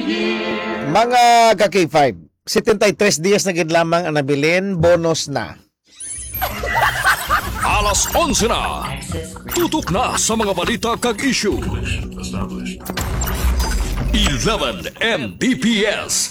Mga ka-K5, 73 dias na gid lamang ang nabilin, bonus na. Alas 11 na. Tutok na sa mga balita kag issue. 11 Mbps.